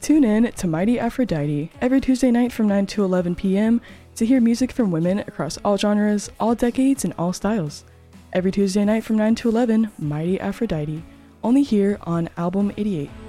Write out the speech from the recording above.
Tune in to Mighty Aphrodite every Tuesday night from 9 to 11 p.m. to hear music from women across all genres, all decades, and all styles. Every Tuesday night from 9 to 11, Mighty Aphrodite, only here on Album 88.